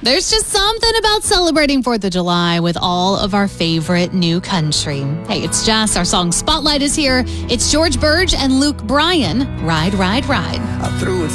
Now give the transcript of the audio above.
There's just something about celebrating 4th of July with all of our favorite new country. Hey, it's Jess. Our song Spotlight is here. It's George Burge and Luke Bryan. Ride, ride, ride. I threw it